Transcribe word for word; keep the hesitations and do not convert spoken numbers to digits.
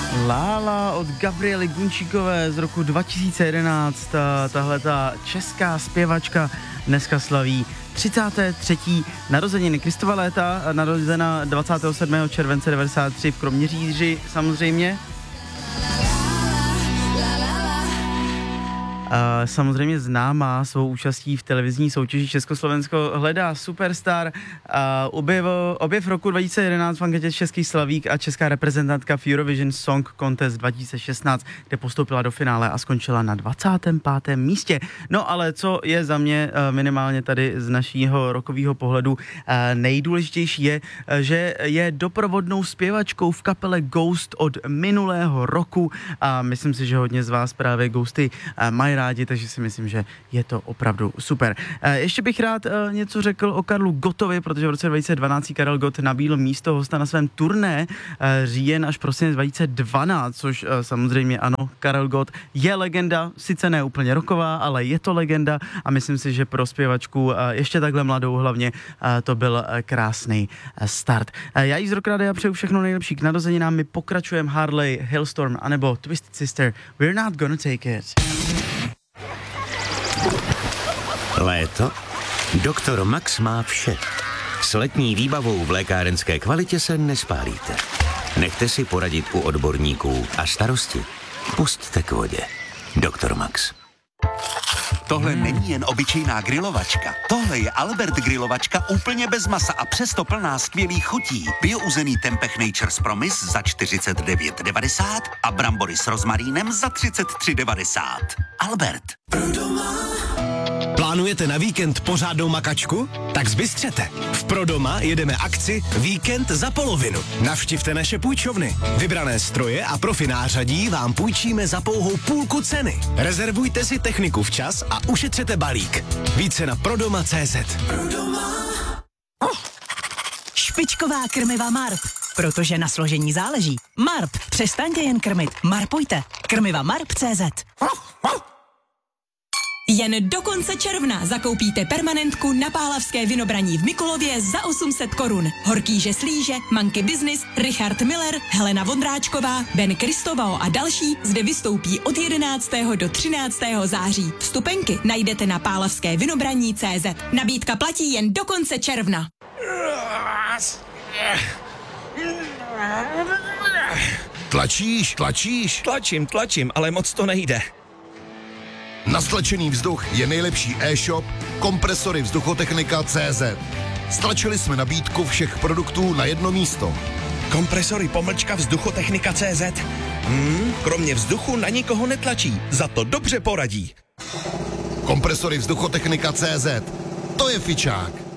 Lála od Gabriely Gunčíkové z roku dva tisíce jedenáct. Tahle ta česká zpěvačka dneska slaví třicáté třetí narozeniny. Kristova Léta, narozena dvacátého sedmého července devadesát tři v Kroměříži samozřejmě. Uh, samozřejmě známá svou účastí v televizní soutěži Československo hledá superstar. Uh, objev, objev roku dva tisíce jedenáct v anketě Český slavík a česká reprezentantka v Eurovision Song Contest dva tisíce šestnáct, kde postoupila do finále a skončila na dvacátém pátém místě. No ale co je za mě uh, minimálně tady z našího rokového pohledu uh, nejdůležitější je, uh, že je doprovodnou zpěvačkou v kapele Ghost od minulého roku a myslím si, že hodně z vás právě Ghosty uh, mají rádi, takže si myslím, že je to opravdu super. Ještě bych rád něco řekl o Karlu Gottovi, protože v roce dva tisíce dvanáct Karel Gott nabídl místo hosta na svém turné říjen až prosinec dva tisíce dvanáct, což samozřejmě ano, Karel Gott je legenda, sice ne úplně roková, ale je to legenda a myslím si, že pro zpěvačku ještě takhle mladou hlavně to byl krásný start. Já jí z roku ráda přeju všechno nejlepší k narozeninám, my pokračujeme Harley, Hailstorm anebo Twisted Sister, We're Not Gonna Take It. Léto? Doktor Max má vše. S letní výbavou v lékárenské kvalitě se nespálíte. Nechte si poradit u odborníků a starosti pusťte k vodě. Doktor Max. Tohle není jen obyčejná grilovačka. Tohle je Albert grilovačka úplně bez masa a přesto plná skvělých chutí. Biouzený Tempeh Nature's Promise za čtyřicet devět devadesát a brambory s rozmarínem za třicet tři devadesát. Albert. Plánujete na víkend pořádnou makačku? Tak zbystřete. V Prodoma jedeme akci Víkend za polovinu. Navštivte naše půjčovny. Vybrané stroje a profi nářadí vám půjčíme za pouhou půlku ceny. Rezervujte si techniku včas a ušetřete balík. Více na prodoma tečka cé zet. Prodoma. Oh. Špičková krmiva Marp. Protože na složení záleží. Marp. Přestaňte jen krmit. Marpujte. Krmiva Marp tečka cé zet. Jen do konce června zakoupíte permanentku na Pálavské Vinobraní v Mikulově za osm set korun. Horkýže Slíže, Monkey Business, Richard Miller, Helena Vondráčková, Ben Kristovao a další zde vystoupí od jedenáctého do třináctého září. Vstupenky najdete na pálavské vinobraní tečka cé zet. Nabídka platí jen do konce června. Tlačíš, tlačíš. Tlačím, tlačím, ale moc to nejde. Na stlačený vzduch je nejlepší e-shop Kompresory Vzduchotechnika tečka cé zet. Stlačili jsme nabídku všech produktů na jedno místo. Kompresory pomlčka Vzduchotechnika tečka cé zet. Hmm, kromě vzduchu na nikoho netlačí, za to dobře poradí. Kompresory Vzduchotechnika tečka cé zet. To je fičák.